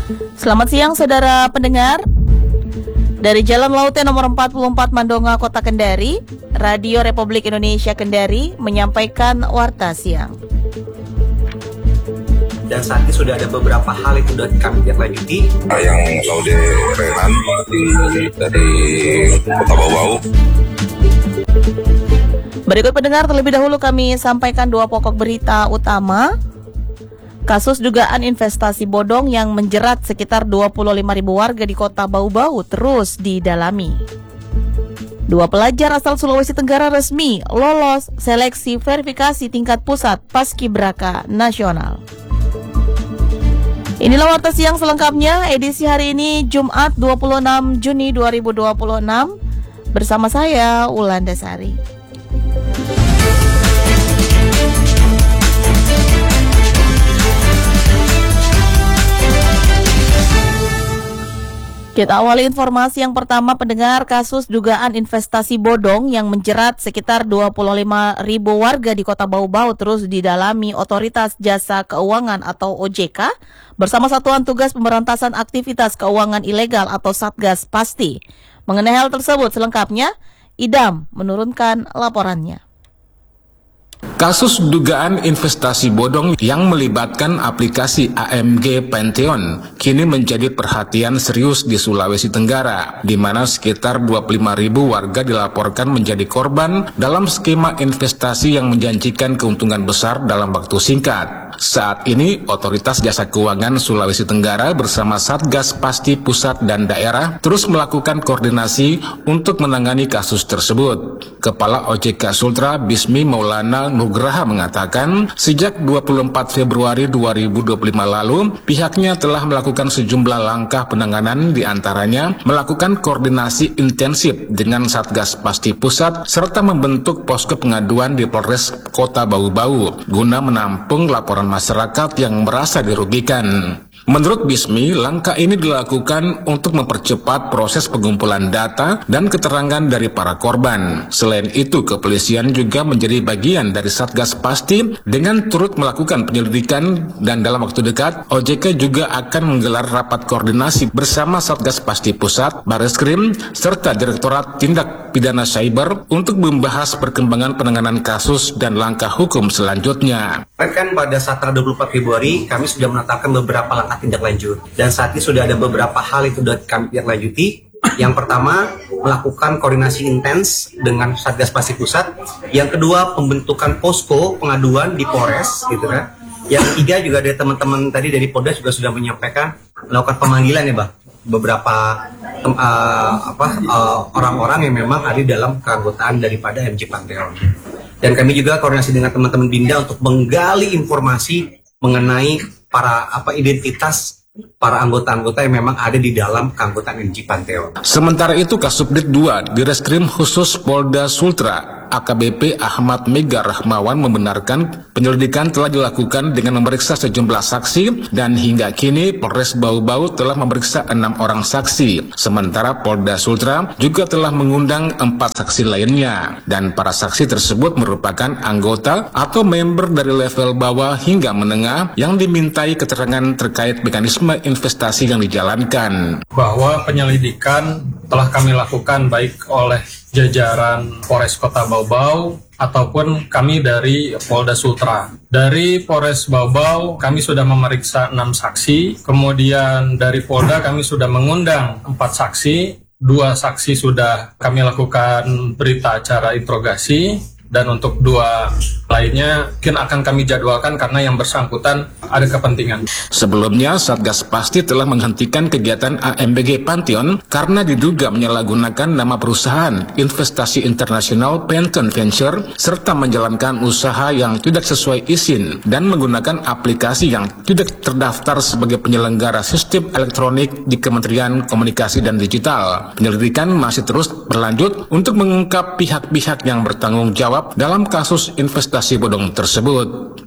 Selamat siang saudara pendengar. Dari Jalan Lautnya nomor 44 Mandonga, Kota Kendari, Radio Republik Indonesia Kendari menyampaikan Warta Siang. Dan saat ini sudah ada beberapa hal itu sudah kami lanjuti. Yang Laude Renan dari Kota Bau-Bau. Berikut pendengar, terlebih dahulu kami sampaikan dua pokok berita utama. Kasus dugaan investasi bodong yang menjerat sekitar 25.000 warga di Kota Bau-Bau terus didalami. Dua pelajar asal Sulawesi Tenggara resmi lolos seleksi verifikasi tingkat pusat Paskibraka Nasional. Inilah Warta Siang selengkapnya, edisi hari ini Jumat 26 Juni 2026. Bersama saya, Ulanda Sari. Kita awali informasi yang pertama, pendengar. Kasus dugaan investasi bodong yang menjerat sekitar 25.000 warga di Kota Bau-Bau terus didalami Otoritas Jasa Keuangan atau OJK bersama Satuan Tugas Pemberantasan Aktivitas Keuangan Ilegal atau Satgas Pasti. Mengenai hal tersebut selengkapnya, Idam menurunkan laporannya. Kasus dugaan investasi bodong yang melibatkan aplikasi AMG Pantheon kini menjadi perhatian serius di Sulawesi Tenggara, di mana sekitar 25.000 warga dilaporkan menjadi korban dalam skema investasi yang menjanjikan keuntungan besar dalam waktu singkat. Saat ini, Otoritas Jasa Keuangan Sulawesi Tenggara bersama Satgas Pasti Pusat dan Daerah terus melakukan koordinasi untuk menangani kasus tersebut. Kepala OJK Sultra Bismi Maulana Nugraha mengatakan, sejak 24 Februari 2025 lalu, pihaknya telah melakukan sejumlah langkah penanganan, diantaranya melakukan koordinasi intensif dengan Satgas Pasti Pusat serta membentuk posko pengaduan di Polres Kota Bau-Bau guna menampung laporan masyarakat yang merasa dirugikan. Menurut Bismi, langkah ini dilakukan untuk mempercepat proses pengumpulan data dan keterangan dari para korban. Selain itu, kepolisian juga menjadi bagian dari Satgas Pasti dengan turut melakukan penyelidikan, dan dalam waktu dekat, OJK juga akan menggelar rapat koordinasi bersama Satgas Pasti Pusat, Bareskrim, serta Direktorat Tindak Pidana Cyber untuk membahas perkembangan penanganan kasus dan langkah hukum selanjutnya. Kan pada saat tanggal 24 Februari, kami sudah menetapkan beberapa langkah tindak lanjut. Dan saat ini sudah ada beberapa hal itu sudah kami tindak lanjuti. Yang pertama, melakukan koordinasi intens dengan Satgas Pasti Pusat. Yang kedua, pembentukan posko pengaduan di Polres, gitu kan. Yang ketiga juga dari teman-teman tadi dari Polda juga sudah menyampaikan melakukan pemanggilan ya, Bang. Beberapa orang-orang yang memang ada dalam keanggotaan daripada MJ Pantheon. Dan kami juga koordinasi dengan teman-teman Binda untuk menggali informasi mengenai para identitas para anggota-anggota yang memang ada di dalam keanggotaan MJ Pantheon. Sementara itu, Kasubdit 2 Direskrim Khusus Polda Sultra AKBP Ahmad Mega Rahmawan membenarkan penyelidikan telah dilakukan dengan memeriksa sejumlah saksi, dan hingga kini Polres Bau-Bau telah memeriksa 6 orang saksi. Sementara Polda Sultra juga telah mengundang 4 saksi lainnya, dan para saksi tersebut merupakan anggota atau member dari level bawah hingga menengah yang dimintai keterangan terkait mekanisme investasi yang dijalankan. Bahwa penyelidikan telah kami lakukan baik oleh jajaran Polres Kota Bau-Bau ataupun kami dari Polda Sultra. Dari Polres Bau-Bau kami sudah memeriksa 6 saksi, kemudian dari Polda kami sudah mengundang 4 saksi, 2 saksi sudah kami lakukan berita acara interogasi, dan untuk 2 lainnya mungkin akan kami jadwalkan karena yang bersangkutan ada kepentingan. Sebelumnya, Satgas Pasti telah menghentikan kegiatan AMBG Pantheon karena diduga menyalahgunakan nama perusahaan investasi internasional Pantheon Venture serta menjalankan usaha yang tidak sesuai izin dan menggunakan aplikasi yang tidak terdaftar sebagai penyelenggara sistem elektronik di Kementerian Komunikasi dan Digital. Penyelidikan masih terus berlanjut untuk mengungkap pihak-pihak yang bertanggung jawab dalam kasus investasi bodong tersebut.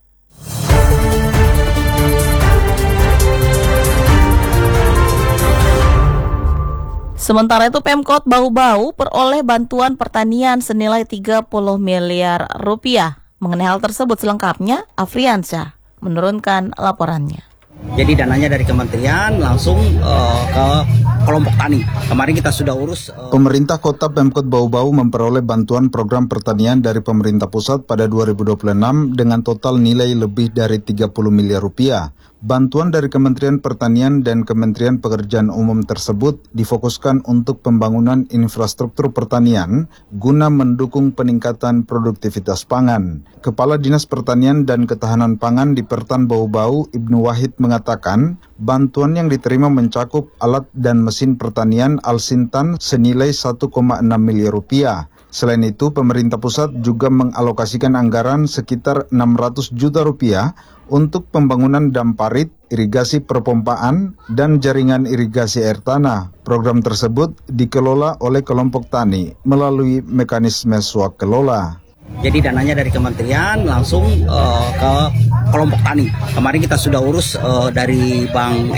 Sementara itu, Pemkot Bau-Bau peroleh bantuan pertanian senilai 30 miliar rupiah. Mengenai hal tersebut selengkapnya, Afriansyah menurunkan laporannya. Jadi dananya dari kementerian langsung ke kelompok tani. Kemarin kita sudah urus. Pemerintah Kota Pemkot Bau-Bau memperoleh bantuan program pertanian dari pemerintah pusat pada 2026 dengan total nilai lebih dari 30 miliar rupiah. Bantuan dari Kementerian Pertanian dan Kementerian Pekerjaan Umum tersebut difokuskan untuk pembangunan infrastruktur pertanian guna mendukung peningkatan produktivitas pangan. Kepala Dinas Pertanian dan Ketahanan Pangan di Pertan Bau-Bau, Ibnu Wahid mengatakan, bantuan yang diterima mencakup alat dan mesin pertanian Al-Sintan senilai 1,6 miliar rupiah. Selain itu, pemerintah pusat juga mengalokasikan anggaran sekitar 600 juta rupiah untuk pembangunan dam parit, irigasi perpompaan, dan jaringan irigasi air tanah. Program tersebut dikelola oleh kelompok tani melalui mekanisme swakelola. Jadi dananya dari kementerian langsung ke kelompok tani. Kemarin kita sudah urus dari Bank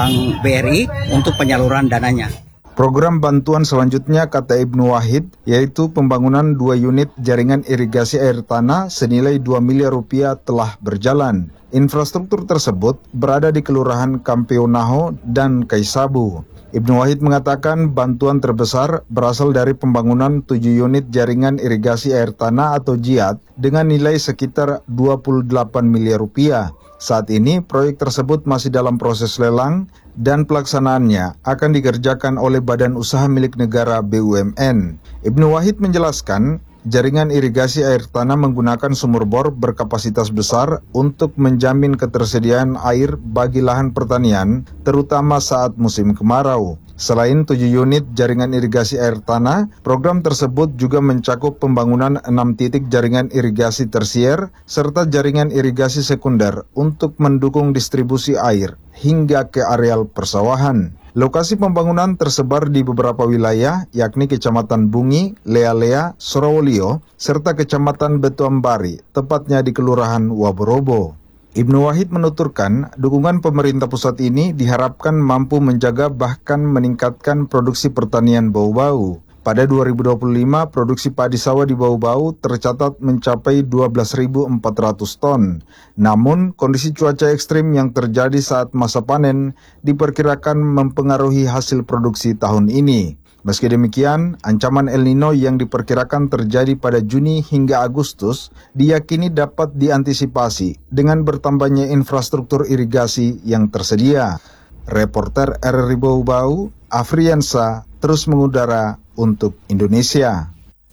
BRI untuk penyaluran dananya. Program bantuan selanjutnya, kata Ibnu Wahid, yaitu pembangunan 2 unit jaringan irigasi air tanah senilai 2 miliar rupiah telah berjalan. Infrastruktur tersebut berada di Kelurahan Kampionaho dan Kaisabu. Ibnu Wahid mengatakan bantuan terbesar berasal dari pembangunan 7 unit jaringan irigasi air tanah atau JIAT dengan nilai sekitar 28 miliar rupiah. Saat ini, proyek tersebut masih dalam proses lelang dan pelaksanaannya akan dikerjakan oleh Badan Usaha Milik Negara BUMN. Ibnu Wahid menjelaskan, jaringan irigasi air tanah menggunakan sumur bor berkapasitas besar untuk menjamin ketersediaan air bagi lahan pertanian, terutama saat musim kemarau. Selain 7 unit jaringan irigasi air tanah, program tersebut juga mencakup pembangunan 6 titik jaringan irigasi tersier serta jaringan irigasi sekunder untuk mendukung distribusi air hingga ke areal persawahan. Lokasi pembangunan tersebar di beberapa wilayah, yakni Kecamatan Bungi, Lea-Lea, Sorowolio, serta Kecamatan Betuambari, tepatnya di Kelurahan Waborobo. Ibnu Wahid menuturkan, dukungan pemerintah pusat ini diharapkan mampu menjaga bahkan meningkatkan produksi pertanian Bau-Bau. Pada 2025, produksi padi sawah di Bau-Bau tercatat mencapai 12.400 ton. Namun, kondisi cuaca ekstrim yang terjadi saat masa panen diperkirakan mempengaruhi hasil produksi tahun ini. Meski demikian, ancaman El Nino yang diperkirakan terjadi pada Juni hingga Agustus diyakini dapat diantisipasi dengan bertambahnya infrastruktur irigasi yang tersedia. Reporter RRI Bau-Bau, Afriansa, terus mengudara untuk Indonesia.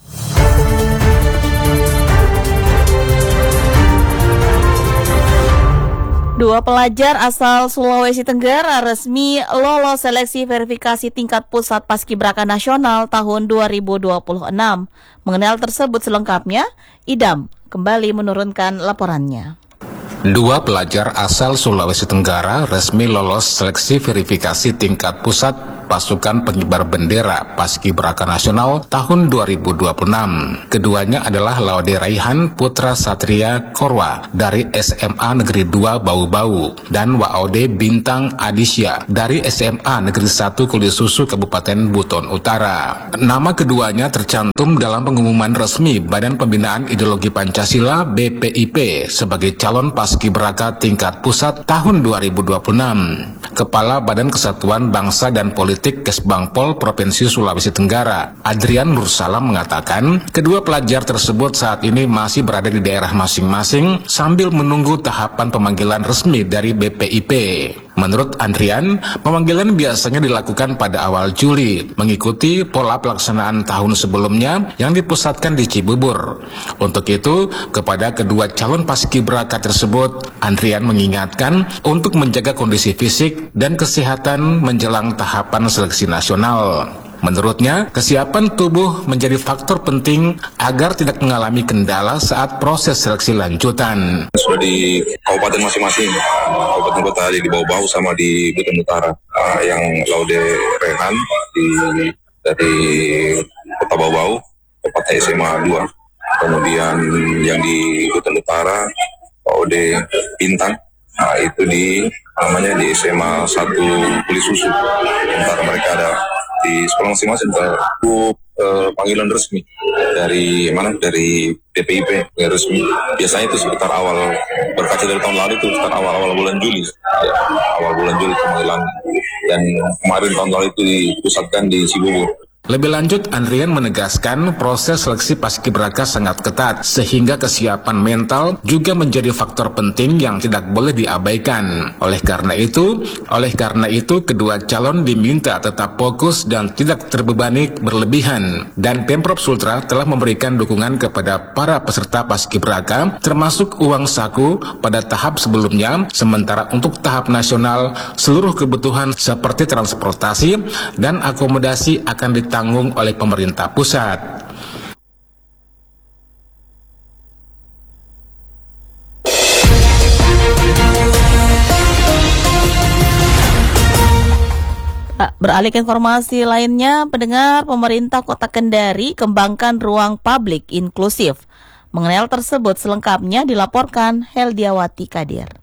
Dua pelajar asal Sulawesi Tenggara resmi lolos seleksi verifikasi tingkat pusat Paskibraka Nasional tahun 2026. Mengenai hal tersebut selengkapnya, Idam kembali menurunkan laporannya. Dua pelajar asal Sulawesi Tenggara resmi lolos seleksi verifikasi tingkat pusat pasukan pengibar bendera Paskibraka Nasional tahun 2026. Keduanya adalah Laude Raihan Putra Satria Korwa dari SMA Negeri 2 Bau-Bau dan Waode Bintang Adisya dari SMA Negeri 1 Kulisusu Kabupaten Buton Utara. Nama keduanya tercantum dalam pengumuman resmi Badan Pembinaan Ideologi Pancasila BPIP sebagai calon Paskibraka tingkat pusat tahun 2026. Kepala Badan Kesatuan Bangsa dan Politik Kesbangpol Provinsi Sulawesi Tenggara, Adrian Nursalam mengatakan, kedua pelajar tersebut saat ini masih berada di daerah masing-masing sambil menunggu tahapan pemanggilan resmi dari BPIP. Menurut Andrian, pemanggilan biasanya dilakukan pada awal Juli, mengikuti pola pelaksanaan tahun sebelumnya yang dipusatkan di Cibubur. Untuk itu, kepada kedua calon paskibraka tersebut, Andrian mengingatkan untuk menjaga kondisi fisik dan kesehatan menjelang tahapan seleksi nasional. Menurutnya, kesiapan tubuh menjadi faktor penting agar tidak mengalami kendala saat proses seleksi lanjutan. Sudah di kabupaten masing-masing, kabupaten kota di Bau-Bau sama di Buton Utara. Yang Laude Rehan dari kota Bau-Bau, tepatnya SMA 2. Kemudian yang di Buton Utara, Laude Bintang, itu di SMA 1 Kulisusu. Sementara mereka ada di sekolah masing-masing. panggilan resmi dari DPIP yang resmi. Biasanya itu sekitar awal, berkaca dari tahun lalu itu sekitar awal bulan Juli, awal bulan Juli panggilan, dan kemarin tahun lalu itu dipusatkan di Cibubur. Lebih lanjut, Andrian menegaskan proses seleksi paskibraka sangat ketat, sehingga kesiapan mental juga menjadi faktor penting yang tidak boleh diabaikan. Oleh karena itu, kedua calon diminta tetap fokus dan tidak terbebani berlebihan. Dan Pemprov Sultra telah memberikan dukungan kepada para peserta paskibraka, termasuk uang saku pada tahap sebelumnya, sementara untuk tahap nasional, seluruh kebutuhan seperti transportasi dan akomodasi akan ditanggung oleh pemerintah pusat. Beralih ke informasi lainnya, pendengar, pemerintah Kota Kendari kembangkan ruang publik inklusif. Mengenai hal tersebut selengkapnya dilaporkan Heldiawati Kadir.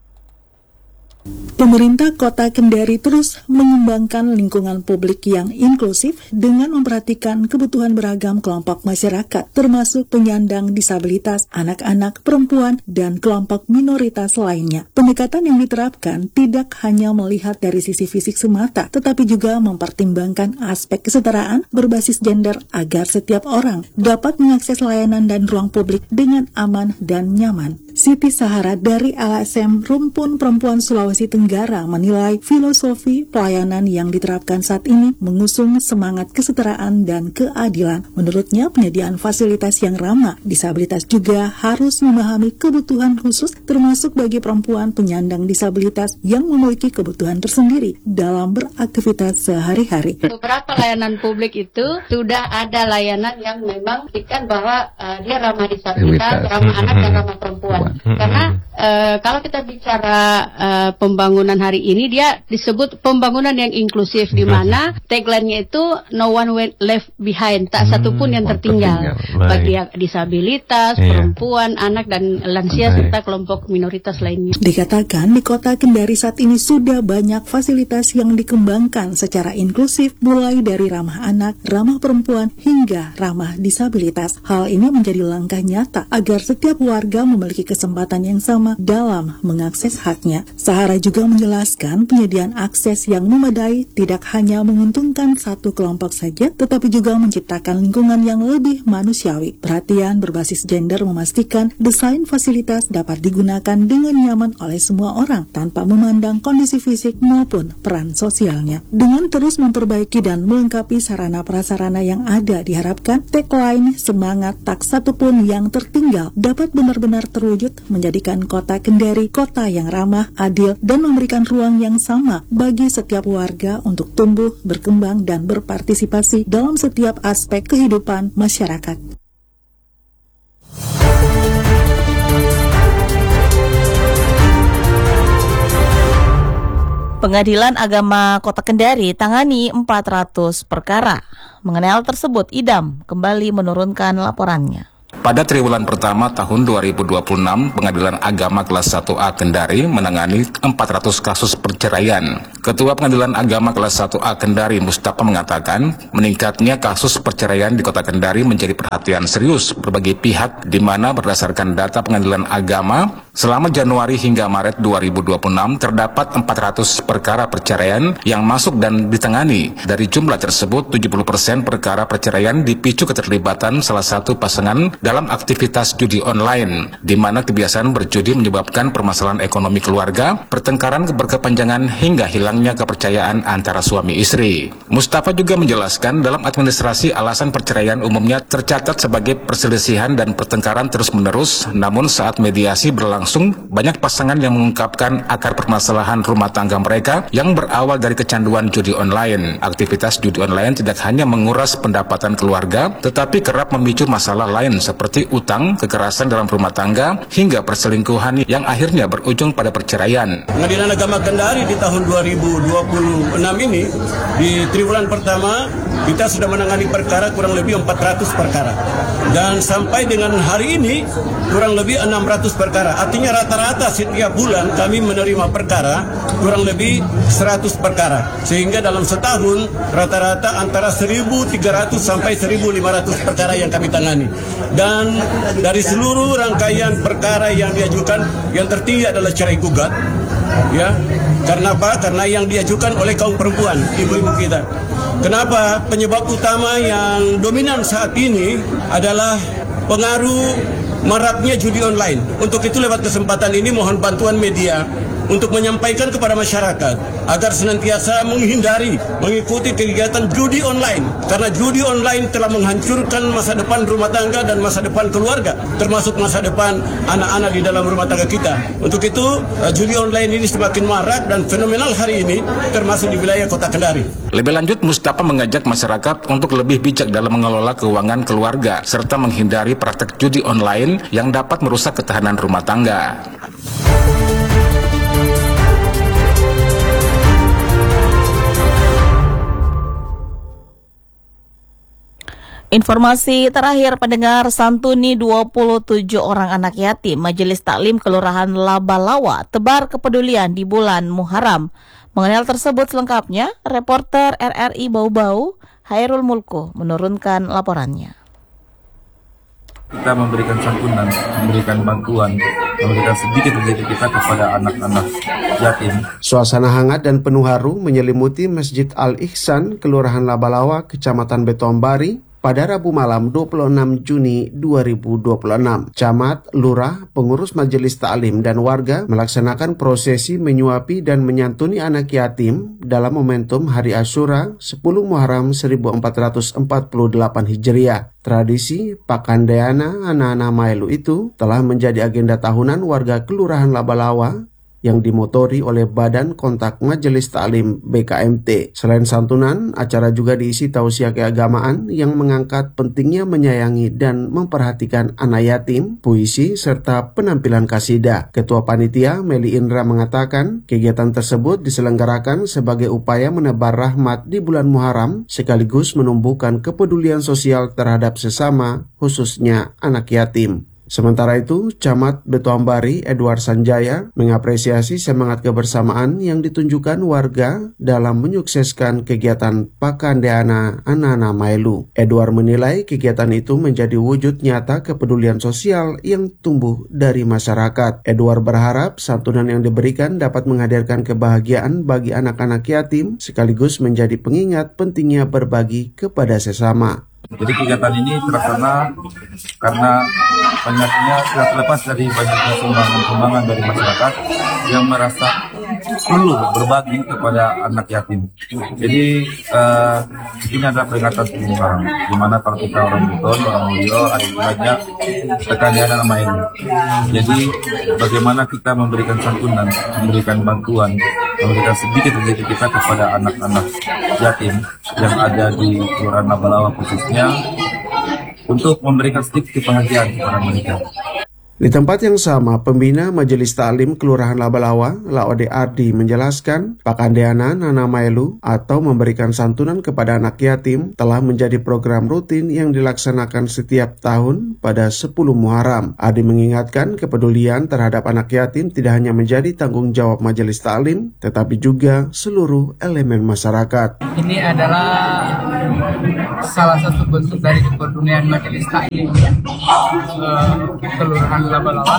Pemerintah Kota Kendari terus mengembangkan lingkungan publik yang inklusif dengan memperhatikan kebutuhan beragam kelompok masyarakat, termasuk penyandang disabilitas, anak-anak, perempuan, dan kelompok minoritas lainnya. Pendekatan yang diterapkan tidak hanya melihat dari sisi fisik semata, tetapi juga mempertimbangkan aspek kesetaraan berbasis gender agar setiap orang dapat mengakses layanan dan ruang publik dengan aman dan nyaman. Siti Sahara dari LSM Rumpun Perempuan Sulawesi Tenggara menilai filosofi pelayanan yang diterapkan saat ini mengusung semangat kesetaraan dan keadilan. Menurutnya, penyediaan fasilitas yang ramah disabilitas juga harus memahami kebutuhan khusus, termasuk bagi perempuan penyandang disabilitas yang memiliki kebutuhan tersendiri dalam beraktivitas sehari-hari. Beberapa layanan publik itu sudah ada layanan yang memang buktikan bahwa dia ramah disabilitas, ramah anak dan ramah perempuan. Karena kalau kita bicara pembangunan hari ini, dia disebut pembangunan yang inklusif, di mana tagline-nya itu no one left behind, tak satu pun yang tertinggal, bagi disabilitas, perempuan, anak dan lansia serta kelompok minoritas lainnya. Dikatakan di Kota Kendari saat ini sudah banyak fasilitas yang dikembangkan secara inklusif, mulai dari ramah anak, ramah perempuan hingga ramah disabilitas. Hal ini menjadi langkah nyata agar setiap warga memiliki kesempatan yang sama dalam mengakses haknya. Sahara juga menjelaskan penyediaan akses yang memadai tidak hanya menguntungkan satu kelompok saja, tetapi juga menciptakan lingkungan yang lebih manusiawi. Perhatian berbasis gender memastikan desain fasilitas dapat digunakan dengan nyaman oleh semua orang tanpa memandang kondisi fisik maupun peran sosialnya. Dengan terus memperbaiki dan melengkapi sarana prasarana yang ada, diharapkan tagline semangat tak satu pun yang tertinggal dapat benar-benar terwujud, menjadikan Kota Kendari kota yang ramah, adil, dan memberikan ruang yang sama bagi setiap warga untuk tumbuh, berkembang, dan berpartisipasi dalam setiap aspek kehidupan masyarakat. Pengadilan Agama Kota Kendari tangani 400 perkara. Mengenai hal tersebut, Idam kembali menurunkan laporannya. Pada triwulan pertama tahun 2026, Pengadilan Agama kelas 1A Kendari menangani 400 kasus perceraian. Ketua Pengadilan Agama kelas 1A Kendari, Mustafa, mengatakan meningkatnya kasus perceraian di Kota Kendari menjadi perhatian serius berbagai pihak, di mana berdasarkan data Pengadilan Agama, selama Januari hingga Maret 2026 terdapat 400 perkara perceraian yang masuk dan ditangani. Dari jumlah tersebut, 70% perkara perceraian dipicu keterlibatan salah satu pasangan dalam aktivitas judi online, di mana kebiasaan berjudi menyebabkan permasalahan ekonomi keluarga, pertengkaran berkepanjangan hingga hilangnya kepercayaan antara suami istri. Mustafa juga menjelaskan dalam administrasi alasan perceraian umumnya tercatat sebagai perselisihan dan pertengkaran terus-menerus, namun saat mediasi berlangsung, banyak pasangan yang mengungkapkan akar permasalahan rumah tangga mereka yang berawal dari kecanduan judi online. Aktivitas judi online tidak hanya menguras pendapatan keluarga, tetapi kerap memicu masalah lain seperti utang, kekerasan dalam rumah tangga, hingga perselingkuhan yang akhirnya berujung pada perceraian. Pengadilan Agama Kendari di tahun 2026 2026 ini, di triwulan pertama kita sudah menangani perkara kurang lebih 400 perkara. Dan sampai dengan hari ini kurang lebih 600 perkara. Artinya rata-rata setiap bulan kami menerima perkara kurang lebih 100 perkara. Sehingga dalam setahun rata-rata antara 1.300 sampai 1.500 perkara yang kami tangani. Dan dari seluruh rangkaian perkara yang diajukan, yang tertinggi adalah cerai gugat. Ya, karena apa? Karena yang diajukan oleh kaum perempuan, ibu-ibu kita. Kenapa? Penyebab utama yang dominan saat ini adalah pengaruh maraknya judi online. Untuk itu lewat kesempatan ini mohon bantuan media untuk menyampaikan kepada masyarakat agar senantiasa menghindari mengikuti kegiatan judi online, karena judi online telah menghancurkan masa depan rumah tangga dan masa depan keluarga, termasuk masa depan anak-anak di dalam rumah tangga kita. Untuk itu judi online ini semakin marak dan fenomenal hari ini, termasuk di wilayah Kota Kendari. Lebih lanjut, Mustafa mengajak masyarakat untuk lebih bijak dalam mengelola keuangan keluarga serta menghindari praktek judi online yang dapat merusak ketahanan rumah tangga. Informasi terakhir, pendengar, santuni 27 orang anak yatim Majelis Taklim Kelurahan Labalawa tebar kepedulian di bulan Muharram. Mengenai hal tersebut selengkapnya, reporter RRI Bau-Bau Hairul Mulku menurunkan laporannya. Kita memberikan santunan, memberikan bantuan, memberikan sedikit rezeki kita kepada anak-anak yatim. Suasana hangat dan penuh haru menyelimuti Masjid Al-Ihsan, Kelurahan Labalawa, Kecamatan Betoambari, pada Rabu malam 26 Juni 2026. Camat, lurah, pengurus majelis taklim dan warga melaksanakan prosesi menyuapi dan menyantuni anak yatim dalam momentum Hari Asyura 10 Muharram 1448 Hijriah. Tradisi Pakandeana Anak-anak Mailu itu telah menjadi agenda tahunan warga Kelurahan Labalawa yang dimotori oleh Badan Kontak Majelis Taklim BKMT. Selain santunan, acara juga diisi tausiah keagamaan yang mengangkat pentingnya menyayangi dan memperhatikan anak yatim, puisi, serta penampilan kasidah. Ketua Panitia Meli Indra mengatakan, kegiatan tersebut diselenggarakan sebagai upaya menebar rahmat di bulan Muharram, sekaligus menumbuhkan kepedulian sosial terhadap sesama, khususnya anak yatim. Sementara itu, Camat Betoambari Edward Sanjaya mengapresiasi semangat kebersamaan yang ditunjukkan warga dalam menyukseskan kegiatan Pakandeana Anak-anak Mailu. Edward menilai kegiatan itu menjadi wujud nyata kepedulian sosial yang tumbuh dari masyarakat. Edward berharap santunan yang diberikan dapat menghadirkan kebahagiaan bagi anak-anak yatim sekaligus menjadi pengingat pentingnya berbagi kepada sesama. Jadi kegiatan ini terlaksana karena banyaknya tidak terlepas dari banyaknya sumbangan dari masyarakat yang merasa perlu berbagi kepada anak yatim. Jadi ini adalah peringatan Muharram, di mana kalau kita orang betul, orang mulia, ada banyak tekanan anak main. Jadi bagaimana kita memberikan santunan, memberikan bantuan, memberikan sedikit rezeki kita kepada anak-anak yatim yang ada di Kelurahan Labalawa khususnya, untuk memberikan sedikit kebahagiaan kepada mereka. Di tempat yang sama, pembina Majelis Taklim Kelurahan Labalawa, Laode Ardi, menjelaskan Pakandeana Anak-anak Mailu atau memberikan santunan kepada anak yatim telah menjadi program rutin yang dilaksanakan setiap tahun pada 10 Muharram. Ardi mengingatkan kepedulian terhadap anak yatim tidak hanya menjadi tanggung jawab Majelis Taklim, tetapi juga seluruh elemen masyarakat. Ini adalah salah satu bentuk dari kepedulian Majelis Taklim Kelurahan Labalawa,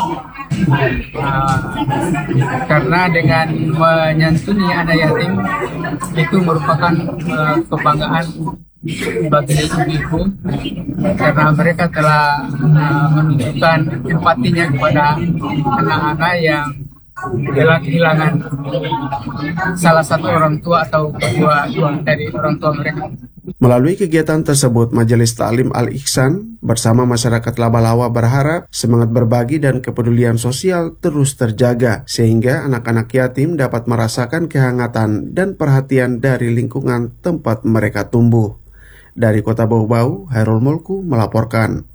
karena dengan menyantuni anak yatim itu merupakan kebanggaan bagi ibu-ibu, karena mereka telah menunjukkan empatinya kepada anak-anak yang telah kehilangan salah satu orang tua atau kedua dari orang tua mereka. Melalui kegiatan tersebut, Majelis Taklim Al-Ihsan bersama masyarakat Labalawa berharap semangat berbagi dan kepedulian sosial terus terjaga, sehingga anak-anak yatim dapat merasakan kehangatan dan perhatian dari lingkungan tempat mereka tumbuh. Dari Kota Bau-Bau, Hairul Mulku melaporkan.